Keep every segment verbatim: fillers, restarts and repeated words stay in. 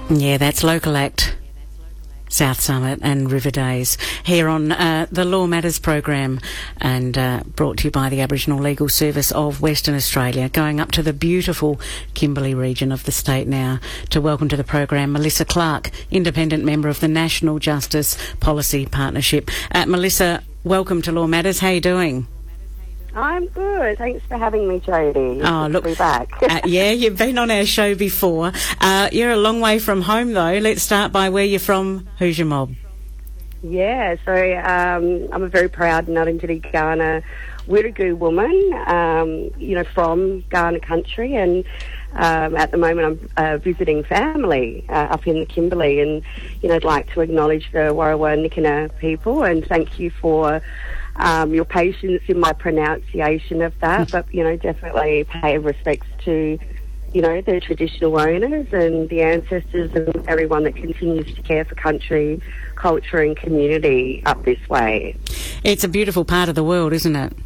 Yeah, that's Local Act, South Summit and River Days here on uh, the Law Matters program, and uh, brought to you by the Aboriginal Legal Service of Western Australia. Going up to the beautiful Kimberley region of the state now to welcome to the program Melissa Clark, independent member of the National Justice Policy Partnership. Uh, Melissa, welcome to Law Matters. How are you doing? I'm good. Thanks for having me, Jodie. Oh, look, to be back. uh, yeah, you've been on our show before. Uh, you're a long way from home, though. Let's start by where you're from. Who's your mob? Yeah, so um, I'm a very proud Ngarrindjeri Kaurna Wirragoo woman, um, you know, from Kaurna country, and um, at the moment I'm uh, visiting family uh, up in the Kimberley, and, you know, I'd like to acknowledge the Warrawa Nikina people and thank you for Um, your patience in my pronunciation of that, but, you know, definitely pay respects to, you know, the traditional owners and the ancestors and everyone that continues to care for country, culture and community up this way. It's a beautiful part of the world, isn't it?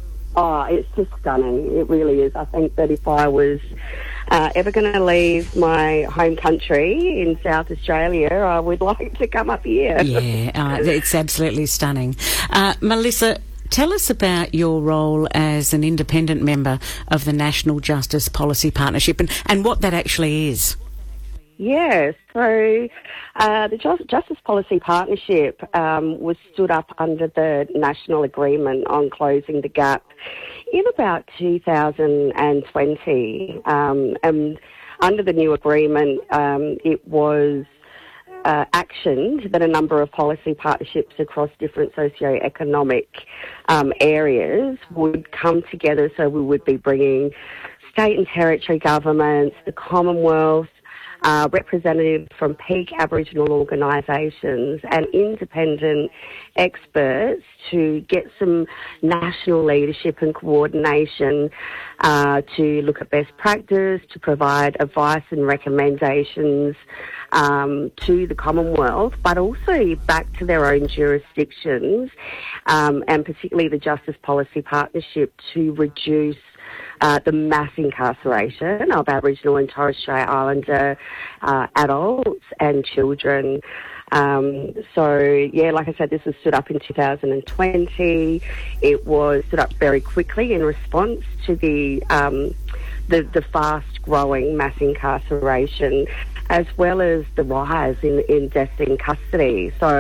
Oh, it's just stunning. It really is. I think that if I was uh, ever going to leave my home country in South Australia, I would like to come up here. Yeah, uh, it's absolutely stunning. Uh, Melissa, tell us about your role as an independent member of the National Justice Policy Partnership and, and what that actually is. Yeah, so uh, the Just- Justice Policy Partnership um, was stood up under the National Agreement on Closing the Gap in about two thousand twenty. Um, and under the new agreement, um, it was uh, actioned that a number of policy partnerships across different socio-economic um, areas would come together. So we would be bringing state and territory governments, the Commonwealth, Uh, representatives from peak Aboriginal organisations and independent experts to get some national leadership and coordination uh, to look at best practice, to provide advice and recommendations um, to the Commonwealth, but also back to their own jurisdictions, um, and particularly the Justice Policy Partnership to reduce Uh, the mass incarceration of Aboriginal and Torres Strait Islander uh, adults and children. Um, so, yeah, like I said, this was stood up in two thousand twenty. It was stood up very quickly in response to the um, the, the fast-growing mass incarceration, as well as the rise in, in death in custody. So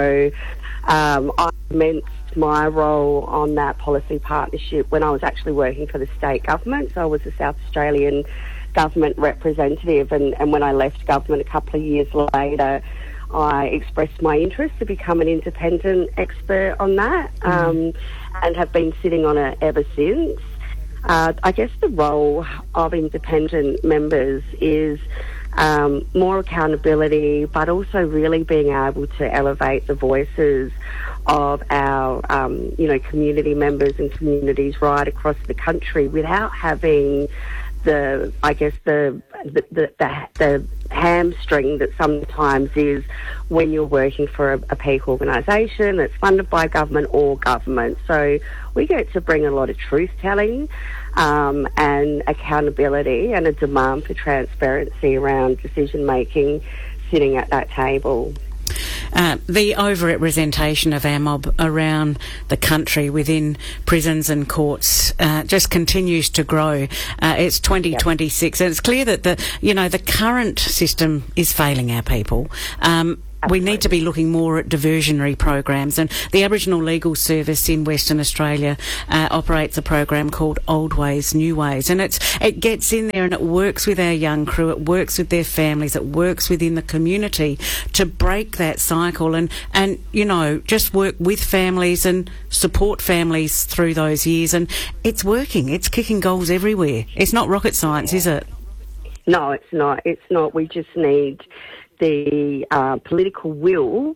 um, I meant my role on that policy partnership when I was actually working for the state government. So I was a South Australian government representative, and, and when I left government a couple of years later, I expressed my interest to become an independent expert on that, um, and have been sitting on it ever since. Uh, I guess the role of independent members is um, more accountability, but also really being able to elevate the voices of our, um, you know, community members and communities right across the country without having the, I guess, the the, the, the, the hamstring that sometimes is when you're working for a, a peak organisation that's funded by government or government. So we get to bring a lot of truth-telling um, and accountability and a demand for transparency around decision-making sitting at that table. Uh, the over-representation of our mob around the country within prisons and courts uh, just continues to grow. Uh, it's twenty twenty-six, yep. And it's clear that the you know the current system is failing our people. Um, We need to be looking more at diversionary programs, and the Aboriginal Legal Service in Western Australia uh, operates a program called Old Ways, New Ways, and it's it gets in there and it works with our young crew, it works with their families, it works within the community to break that cycle and, and you know, just work with families and support families through those years, and it's working, it's kicking goals everywhere. It's not rocket science, yeah. Is it? No, it's not. It's not. We just need the uh, political will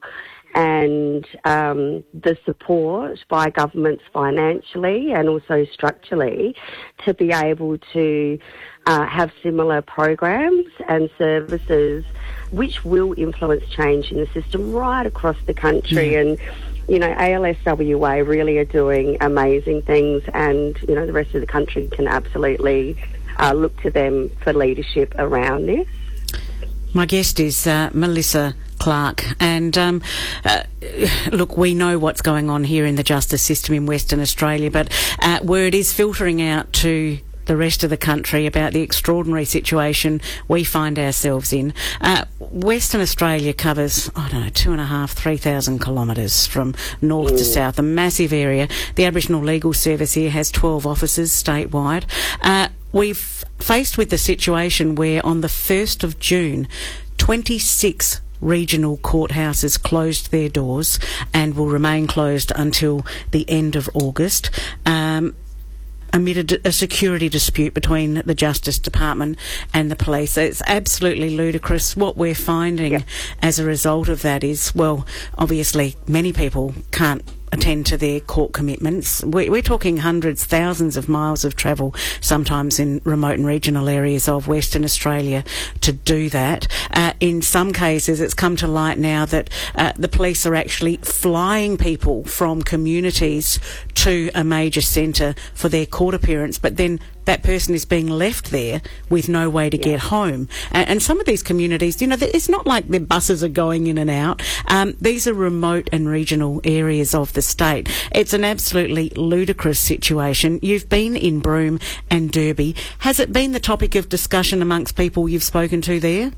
and um, the support by governments financially and also structurally to be able to uh, have similar programs and services which will influence change in the system right across the country. Mm. And, you know, A L S W A really are doing amazing things, and, you know, the rest of the country can absolutely uh, look to them for leadership around this. My guest is uh, Melissa Clark, and um, uh, look, we know what's going on here in the justice system in Western Australia, but uh, word is filtering out to the rest of the country about the extraordinary situation we find ourselves in. Uh, Western Australia covers, I don't know, two and a half, three thousand kilometres from north to south, a massive area. The Aboriginal Legal Service here has twelve offices statewide. Uh, we've faced with the situation where on the first of June, twenty-six regional courthouses closed their doors and will remain closed until the end of August. Um, amid a, a security dispute between the Justice Department and the police. So it's absolutely ludicrous. What we're finding yep. as a result of that is, well, obviously many people can't attend to their court commitments. We're, we're talking hundreds, thousands of miles of travel, sometimes in remote and regional areas of Western Australia, to do that. Uh, in some cases, it's come to light now that uh, the police are actually flying people from communities to a major centre for their court appearance, but then that person is being left there with no way to yeah. get home. And, and some of these communities, you know, it's not like their buses are going in and out. Um, these are remote and regional areas of the state. It's an absolutely ludicrous situation. You've been in Broome and Derby. Has it been the topic of discussion amongst people you've spoken to there?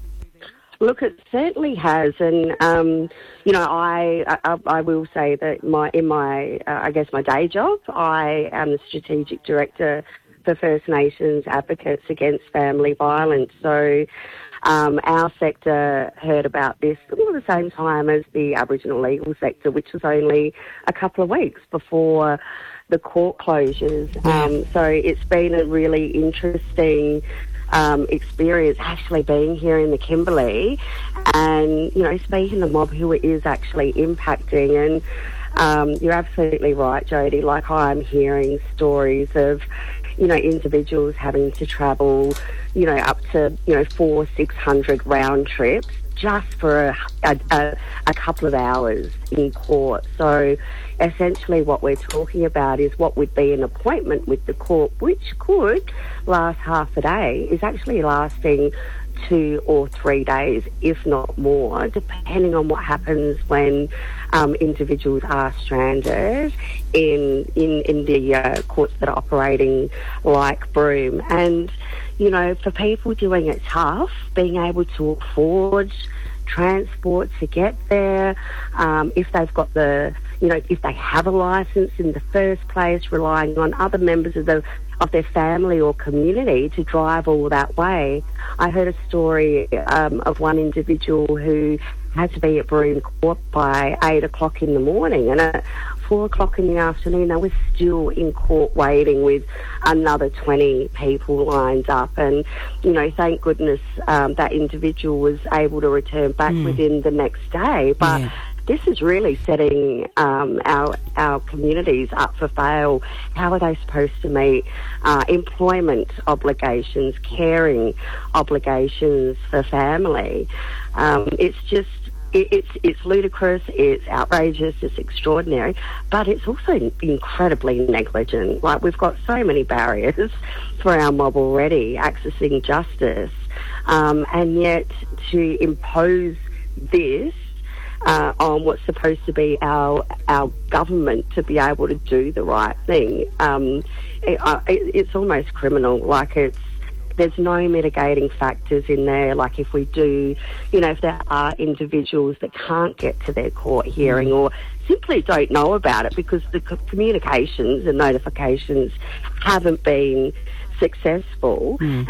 Look, it certainly has, and um, you know, I, I I will say that my in my uh, I guess my day job, I am the strategic director for First Nations Advocates Against Family Violence. So um, our sector heard about this at the same time as the Aboriginal legal sector, which was only a couple of weeks before the court closures. Um, so it's been a really interesting Um, experience actually being here in the Kimberley and, you know, speaking to mob who it is actually impacting. And um, you're absolutely right, Jodie. Like, I'm hearing stories of, you know, individuals having to travel, you know, up to, you know, four, six hundred round trips just for a, a, a, a couple of hours in court. So essentially what we're talking about is what would be an appointment with the court, which could last half a day, is actually lasting two or three days, if not more, depending on what happens when um, individuals are stranded in in, in the uh, courts that are operating like Broome. And, you know, for people doing it tough, being able to afford transport to get there, um, if they've got the, you know, if they have a licence in the first place, relying on other members of the of their family or community to drive all that way. I heard a story um, of one individual who had to be at Broome Court by eight o'clock in the morning, and at four o'clock in the afternoon they were still in court waiting with another twenty people lined up. And, you know, thank goodness um, that individual was able to return back mm. within the next day. But yeah. This is really setting um, our our communities up for fail. How are they supposed to meet uh, employment obligations, caring obligations for family? Um, it's just, it, it's it's ludicrous, it's outrageous, it's extraordinary, but it's also incredibly negligent. Like, we've got so many barriers for our mob already accessing justice, um, and yet to impose this Uh, on what's supposed to be our our government to be able to do the right thing, um, it, uh, it, it's almost criminal. Like, it's there's no mitigating factors in there. Like, if we do, you know, if there are individuals that can't get to their court hearing or simply don't know about it because the communications and notifications haven't been successful. Mm.